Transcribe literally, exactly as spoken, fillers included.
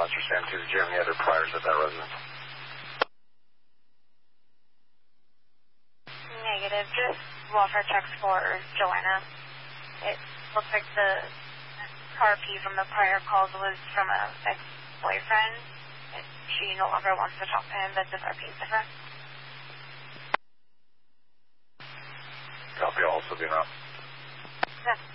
Monster Sam two. Did you have any other priors at that residence? Negative. Just welfare checks for Joanna. It looks like the R P from the prior calls was from a ex-boyfriend. She no longer wants to talk to him, but this R P is different. Copy, also do not. Yeah.